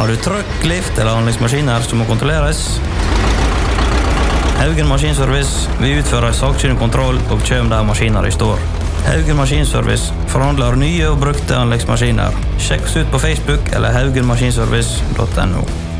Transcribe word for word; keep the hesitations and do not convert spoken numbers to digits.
Har du trøkk, lift eller anleggsmaskiner som må kontrolleres? Haugen Maskinservice vil utføre sakkyndig kontroll og kjøm der maskiner i står. Haugen Maskinservice forhandler nye og brukte anleggsmaskiner. Sjekk oss ut på Facebook eller haugen maskinservice punktum no.